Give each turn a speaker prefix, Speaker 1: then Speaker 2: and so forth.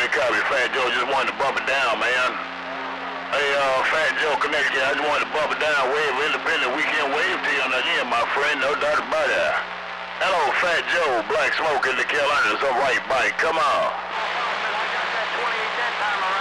Speaker 1: copy. Fat Joe, just wanted to bump it down, man. Hey, Fat Joe Connection, I just wanted to bump it down. Wave, independent weekend wave to you on again, my friend. No doubt about it. Hello, Fat Joe, Black Smoke in the Carolinas, a right bike. Come on.
Speaker 2: I got that 28 that time around.